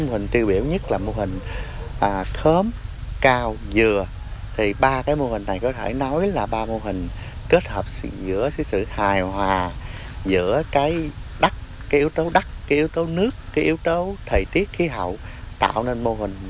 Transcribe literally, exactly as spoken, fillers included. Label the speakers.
Speaker 1: Mô hình tiêu biểu nhất là mô hình à, khóm, cao, dừa. Thì ba cái mô hình này có thể nói là ba mô hình kết hợp sự, giữa cái sự hài hòa giữa cái đất, cái yếu tố đất, cái yếu tố nước, cái yếu tố thời tiết khí hậu, tạo nên mô hình